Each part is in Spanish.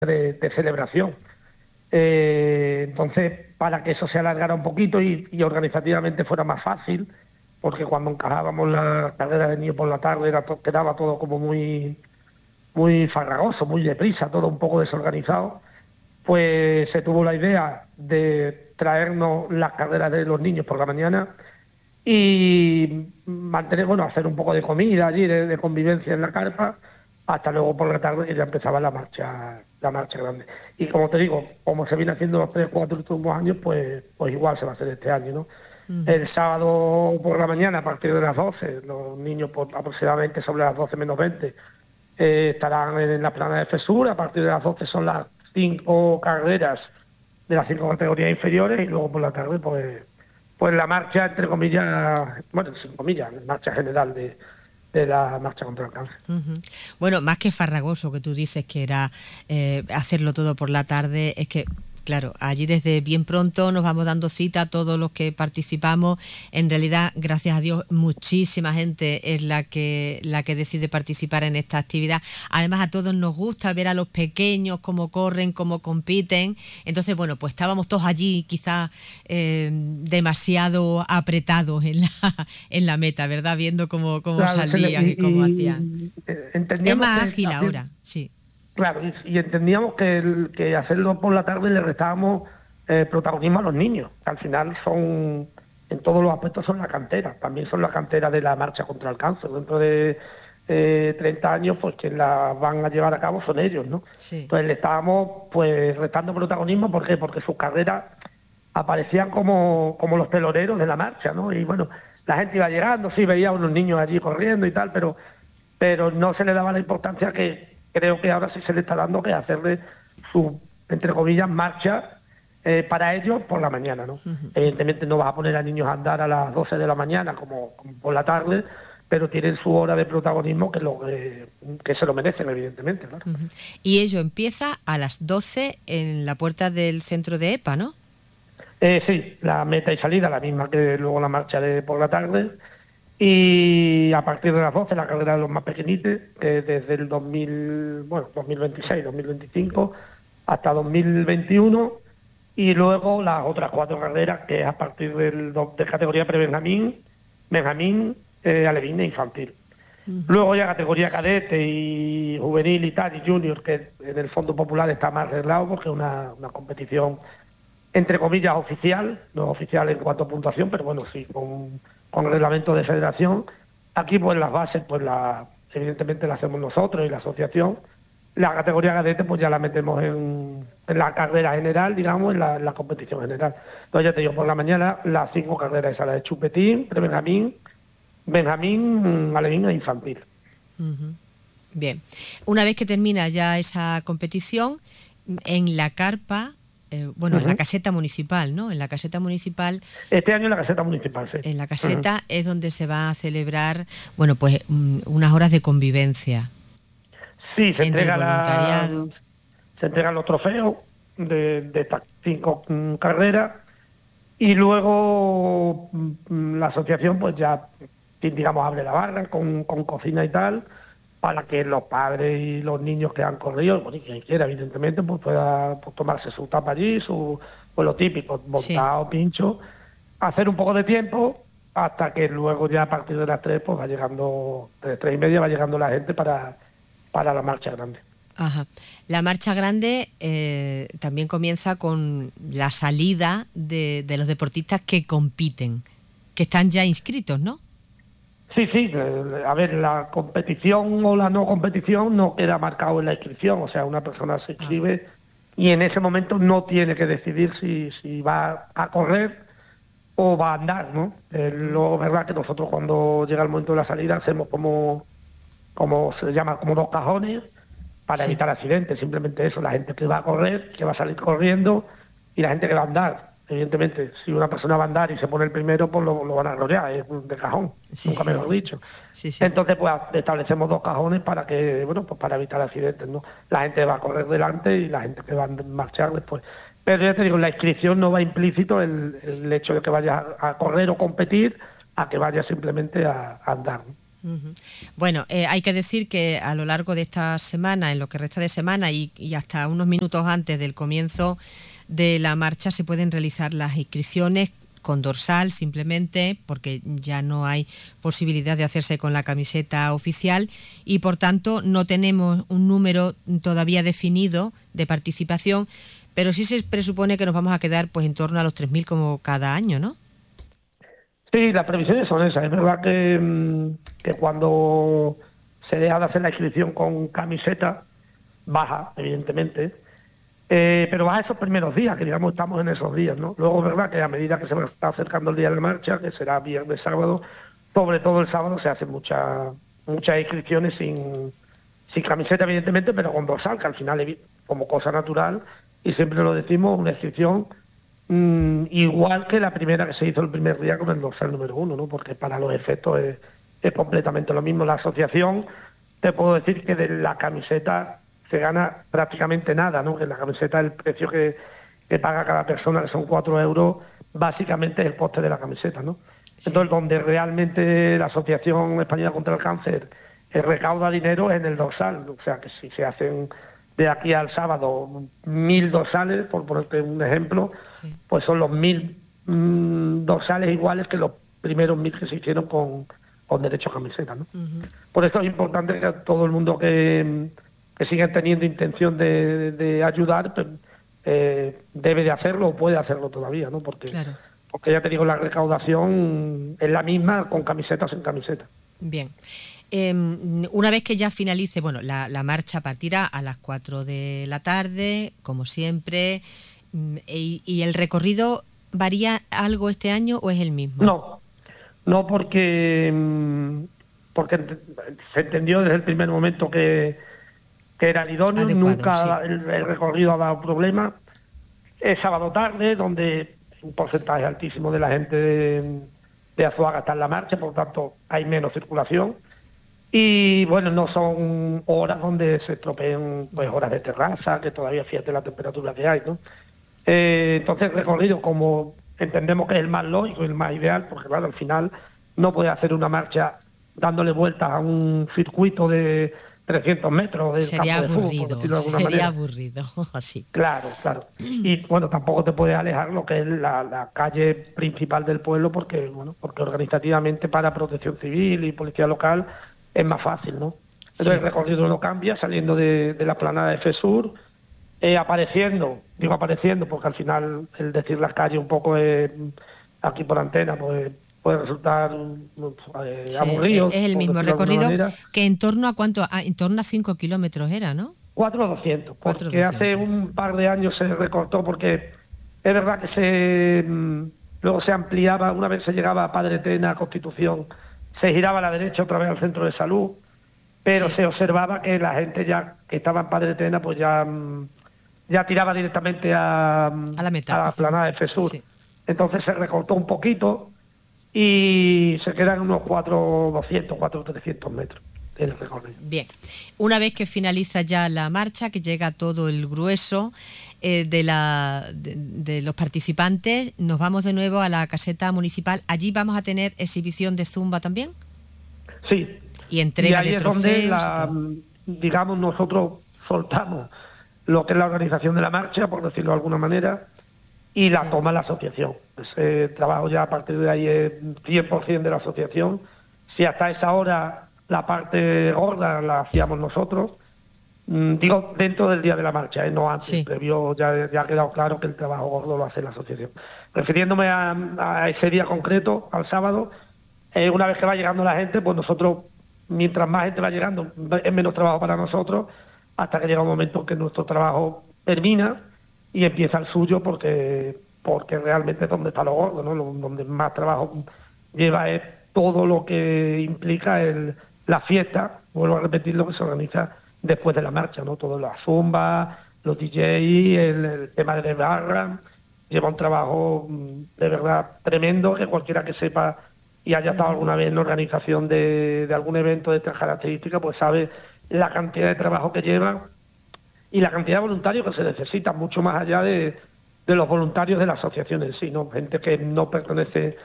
de celebración. Entonces, para que eso se alargara un poquito y organizativamente fuera más fácil, porque cuando encajábamos la carrera de niños por la tarde quedaba todo como muy farragoso, muy deprisa, todo un poco desorganizado, pues se tuvo la idea de traernos las carreras de los niños por la mañana y mantener, hacer un poco de comida allí, de convivencia en la carpa, hasta luego por la tarde que ya empezaba la marcha grande. Y como te digo, como se viene haciendo los 3, 4 últimos años, pues igual se va a hacer este año, ¿no? El sábado por la mañana, a partir de las 12, los niños aproximadamente sobre las 12 menos 20, estarán en la plana de FESUR. A partir de las 12 son las 5 carreras de las 5 categorías inferiores, y luego por la tarde pues la marcha, entre comillas, sin comillas, marcha general de la marcha contra el cáncer. Bueno, más que farragoso, que tú dices que era hacerlo todo por la tarde, es que claro, allí desde bien pronto nos vamos dando cita a todos los que participamos. En realidad, gracias a Dios, muchísima gente es la que decide participar en esta actividad. Además, a todos nos gusta ver a los pequeños cómo corren, cómo compiten. Entonces, pues estábamos todos allí, quizás demasiado apretados en la meta, ¿verdad? Viendo cómo salían y cómo hacían. Es más ágil ahora, sí. Claro, y entendíamos que hacerlo por la tarde le restábamos protagonismo a los niños, que al final son, en todos los aspectos, son la cantera, también son la cantera de la marcha contra el cáncer. Dentro de 30 años, pues quien la van a llevar a cabo son ellos, ¿no? Sí. Entonces le estábamos restando protagonismo. ¿Por qué? Porque sus carreras aparecían como los teloneros de la marcha, ¿no? Y la gente iba llegando, sí, veía a unos niños allí corriendo y tal, pero no se le daba la importancia que creo que ahora sí se le está dando, que hacerle su, entre comillas, marcha para ellos por la mañana, ¿no? Evidentemente no vas a poner a niños a andar a las 12 de la mañana como por la tarde, pero tienen su hora de protagonismo que se lo merecen, evidentemente, claro. Y ello empieza a las 12 en la puerta del centro de EPA, ¿no? Sí, la meta y salida, la misma que luego la marcha de por la tarde. Y a partir de las 12 la carrera de los más pequeñitos, desde el 2026, 2025 hasta 2021, y luego las otras 4 carreras, que es a partir de categoría pre-Benjamín, alevín e infantil. Luego ya categoría cadete y juvenil y tal, y junior, que en el Fondo Popular está más arreglado porque es una competición, entre comillas, oficial, no oficial en cuanto a puntuación, pero sí, con reglamento de federación. Aquí pues las bases evidentemente las hacemos nosotros y la asociación. La categoría cadete pues ya la metemos en la carrera general, digamos, en la competición general. Entonces ya te digo, por la mañana las 5 carreras, esa la de chupetín, pre-Benjamín, Benjamín, alevín e infantil. Bien, una vez que termina ya esa competición, en la carpa, en la caseta municipal, ¿no? En la caseta municipal. Este año en la caseta municipal, sí. En la caseta es donde se va a celebrar, unas horas de convivencia. Sí, se entregan los trofeos de estas 5 carreras, y luego la asociación pues ya, digamos, abre la barra con cocina y tal, para que los padres y los niños que han corrido, y quien quiera, evidentemente, pues pueda tomarse su tapa allí, lo típico, montado, pincho, hacer un poco de tiempo, hasta que luego ya a partir de las 3, pues va llegando, de 3:30 va llegando la gente para la marcha grande. Ajá. La marcha grande también comienza con la salida de los deportistas que compiten, que están ya inscritos, ¿no? Sí, a ver, la competición o la no competición no queda marcado en la inscripción, o sea, una persona se inscribe y en ese momento no tiene que decidir si va a correr o va a andar, ¿no? Luego, verdad que nosotros cuando llega el momento de la salida hacemos como se llama, como 2 cajones para evitar accidentes, simplemente eso, la gente que va a correr, que va a salir corriendo, y la gente que va a andar. Evidentemente, si una persona va a andar y se pone el primero, pues lo van a rodear, es de cajón, nunca mejor dicho. Sí. Entonces, pues establecemos 2 cajones para que, para evitar accidentes, ¿no? La gente va a correr delante y la gente que va a marchar después. Pero ya te digo, la inscripción no va implícito el hecho de que vayas a correr o competir, a que vayas simplemente a andar, ¿no? Ujú. Bueno, hay que decir que a lo largo de esta semana, en lo que resta de semana y hasta unos minutos antes del comienzo de la marcha, se pueden realizar las inscripciones con dorsal simplemente, porque ya no hay posibilidad de hacerse con la camiseta oficial y por tanto no tenemos un número todavía definido de participación, pero sí se presupone que nos vamos a quedar pues en torno a los 3.000 como cada año, ¿no? Sí, las previsiones son esas. Es verdad que cuando se deja de hacer la inscripción con camiseta, baja, evidentemente, pero baja esos primeros días, que digamos estamos en esos días, ¿no? Luego es verdad que a medida que se va está acercando el día de la marcha, que será viernes, sábado, sobre todo el sábado se hacen muchas inscripciones sin camiseta, evidentemente, pero con dorsal, que al final, como cosa natural, y siempre lo decimos, una inscripción igual que la primera que se hizo el primer día con el dorsal número 1, ¿no? Porque para los efectos es completamente lo mismo. La asociación, te puedo decir que de la camiseta se gana prácticamente nada, ¿no? Que la camiseta, el precio que paga cada persona, que son 4 euros, básicamente es el coste de la camiseta, ¿no? Sí. Entonces, donde realmente la Asociación Española contra el Cáncer recauda dinero es en el dorsal. O sea, que si se hacen de aquí al sábado 1.000 dorsales, por ponerte un ejemplo, sí, pues son los 1.000 dorsales iguales que los primeros 1.000 que se hicieron con derecho a camiseta, ¿no? Uh-huh. Por eso es importante que todo el mundo que siga teniendo intención de ayudar, pues, debe de hacerlo o puede hacerlo todavía, ¿no? Porque ya te digo, la recaudación es la misma con camiseta o sin camiseta. Bien. Una vez que ya finalice, bueno, la marcha partirá a las 4 de la tarde, como siempre, y el recorrido ¿varía algo este año o es el mismo? No, porque se entendió desde el primer momento que era el idóneo, nunca sí, el recorrido ha dado problema. Es sábado tarde, donde un porcentaje altísimo de la gente de Azuaga está en la marcha, por lo tanto hay menos circulación. Y bueno, no son horas donde se estropeen, pues, horas de terraza, que todavía fíjate la temperatura que hay, ¿no? Entonces el recorrido, como entendemos que es el más lógico y el más ideal, porque claro, al final no puede hacer una marcha dándole vueltas a un circuito de 300 metros del sería campo de aburrido, fútbol, por decirlo de alguna manera. Sería aburrido, así. Claro. Y bueno, tampoco te puedes alejar lo que es la calle principal del pueblo, porque organizativamente para Protección Civil y Policía Local es más fácil, ¿no? Entonces sí, el recorrido no cambia, saliendo de la planada de FESUR, apareciendo porque al final el decir las calles un poco aquí por antena pues puede resultar aburrido. Es el mismo recorrido que en torno a cuánto, en torno a 5 kilómetros era, ¿no? 4.200, porque hace un par de años se recortó, porque es verdad que luego se ampliaba, una vez se llegaba a Padre Tena, Constitución, se giraba a la derecha otra vez al centro de salud, pero sí, se observaba que la gente ya que estaba en Padre Tena pues ya tiraba directamente a la planada de FESUR. Sí. Entonces se recortó un poquito y se quedan unos 4.200, 4.300 metros el recorrido. Bien, una vez que finaliza ya la marcha, que llega todo el grueso de los participantes, nos vamos de nuevo a la caseta municipal. ¿Allí vamos a tener exhibición de zumba también? Sí. Y entrega de trofeos. Digamos, nosotros soltamos lo que es la organización de la marcha, por decirlo de alguna manera, y la toma la asociación. Ese trabajo ya a partir de ahí es 100% de la asociación. Si hasta esa hora la parte gorda la hacíamos nosotros, digo dentro del día de la marcha, no antes, sí, previo ya ha quedado claro que el trabajo gordo lo hace la asociación. Refiriéndome a ese día concreto, al sábado, una vez que va llegando la gente, pues nosotros, mientras más gente va llegando, es menos trabajo para nosotros, hasta que llega un momento en que nuestro trabajo termina y empieza el suyo, porque realmente es donde está lo gordo, ¿no? Donde más trabajo lleva es todo lo que implica la fiesta, vuelvo a repetir, lo que se organiza después de la marcha, ¿no? Todo la zumba, los DJ, el tema de barra, lleva un trabajo de verdad tremendo, que cualquiera que sepa y haya estado alguna vez en la organización de algún evento de estas características, pues sabe la cantidad de trabajo que lleva y la cantidad de voluntarios que se necesitan, mucho más allá de los voluntarios de la asociación en sí, ¿no? Gente que no pertenece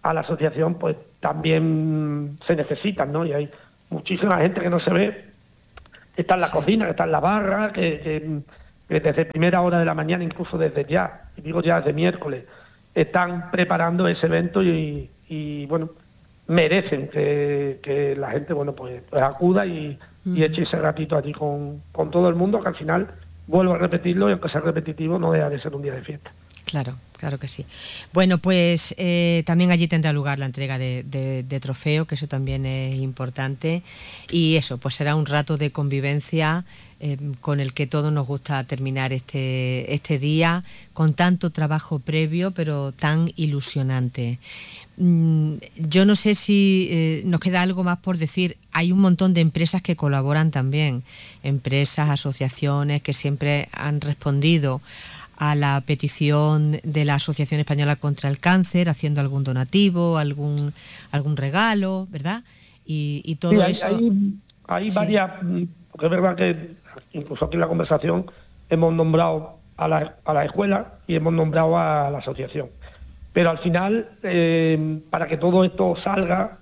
a la asociación, pues también se necesitan, ¿no? Y hay muchísima gente que no se ve, que está en la cocina, que está en la barra, que desde primera hora de la mañana, incluso desde ya, y digo ya desde miércoles, están preparando ese evento y bueno, merecen que la gente, bueno, pues acuda y eche ese ratito allí con todo el mundo, que al final, vuelvo a repetirlo, y aunque sea repetitivo, no deja de ser un día de fiesta. Claro, claro que sí. Bueno, pues también allí tendrá lugar la entrega de trofeo, que eso también es importante. Y eso, pues será un rato de convivencia con el que todos nos gusta terminar este día, con tanto trabajo previo, pero tan ilusionante. Yo no sé si nos queda algo más por decir. Hay un montón de empresas que colaboran también, empresas, asociaciones que siempre han respondido a la petición de la Asociación Española contra el Cáncer, haciendo algún donativo, algún regalo, ¿verdad? Y todo sí, eso. Hay varias, porque es verdad que incluso aquí en la conversación hemos nombrado a la escuela y hemos nombrado a la asociación. Pero al final, para que todo esto salga,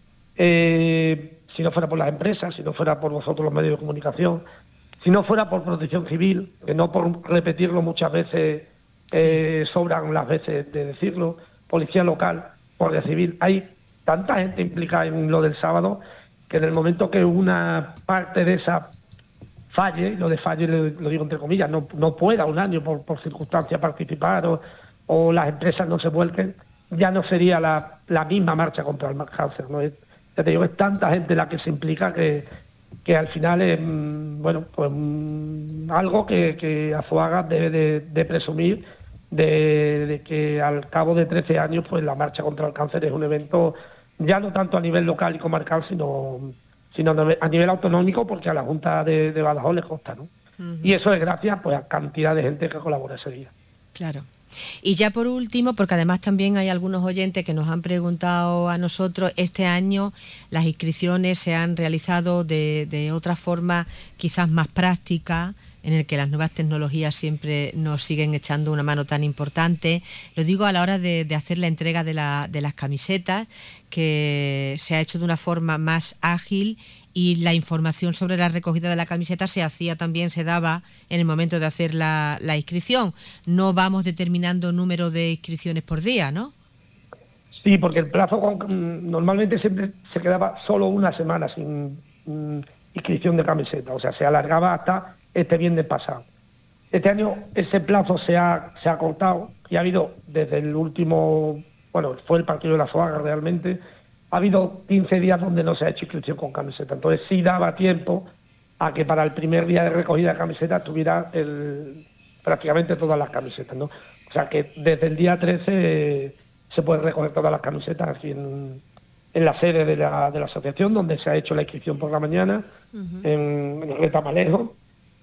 si no fuera por las empresas, si no fuera por vosotros los medios de comunicación, si no fuera por Protección Civil, que no por repetirlo muchas veces, sobran las veces de decirlo, Policía Local, Guardia Civil, hay tanta gente implicada en lo del sábado que en el momento que una parte de esa falle, y lo de falle lo digo entre comillas, no pueda un año por circunstancias participar o las empresas no se vuelquen, ya no sería la misma marcha contra el cáncer, ¿no? Ya te digo, es tanta gente la que se implica que al final es, bueno, pues algo que Azuaga debe de presumir de que al cabo de 13 años pues la marcha contra el cáncer es un evento ya no tanto a nivel local y comarcal, sino a nivel autonómico, porque a la Junta de Badajoz le consta, ¿no? Y eso es gracias pues a cantidad de gente que colabora ese día. Claro. Y ya por último, porque además también hay algunos oyentes que nos han preguntado a nosotros, este año las inscripciones se han realizado de otra forma quizás más práctica, en el que las nuevas tecnologías siempre nos siguen echando una mano tan importante. Lo digo a la hora de hacer la entrega de las camisetas, que se ha hecho de una forma más ágil, y la información sobre la recogida de la camiseta se daba en el momento de hacer la inscripción. No vamos determinando número de inscripciones por día, ¿no? Sí, porque el plazo normalmente siempre se quedaba solo una semana sin inscripción de camiseta, o sea, se alargaba hasta este viernes pasado. Este año ese plazo se ha cortado y ha habido desde el último, bueno, fue el partido de la Azuaga realmente, ha habido 15 días donde no se ha hecho inscripción con camiseta. Entonces sí daba tiempo a que para el primer día de recogida de camisetas tuviera prácticamente todas las camisetas, ¿no? O sea que desde el día 13 se puede recoger todas las camisetas aquí en la sede de la asociación, donde se ha hecho la inscripción por la mañana, en el Retamalejo.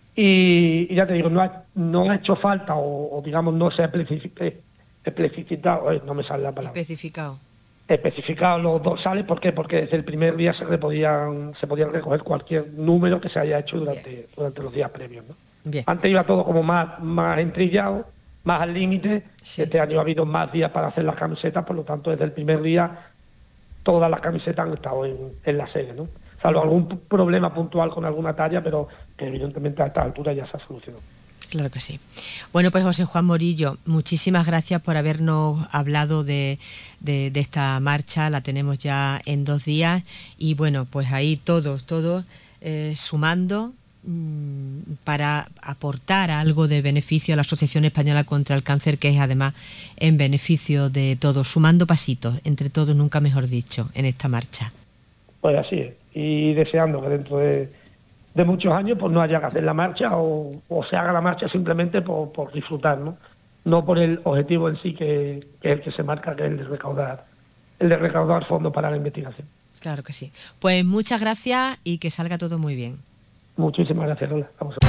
Y ya te digo, no ha hecho falta o digamos no se ha especificado, no me sale la palabra. Especificado los dorsales. ¿Por qué? Porque desde el primer día se podían recoger cualquier número que se haya hecho durante los días previos, ¿no? Bien. Antes iba todo como más entrillado, más al límite. Sí. Este año ha habido más días para hacer las camisetas, por lo tanto desde el primer día todas las camisetas han estado en la sede, ¿no? Salvo algún problema puntual con alguna talla, pero que evidentemente a esta altura ya se ha solucionado. Claro que sí. Bueno, pues José Juan Morillo, muchísimas gracias por habernos hablado de esta marcha. La tenemos ya en 2 días y bueno, pues ahí todos sumando para aportar algo de beneficio a la Asociación Española contra el Cáncer, que es además en beneficio de todos, sumando pasitos entre todos, nunca mejor dicho, en esta marcha. Pues así es, y deseando que dentro de muchos años pues no haya que hacer la marcha o se haga la marcha simplemente por disfrutar, no por el objetivo en sí que es el que se marca, que es el de recaudar fondos para la investigación. Claro que sí. Pues muchas gracias y que salga todo muy bien. Muchísimas gracias, Lola. Vamos.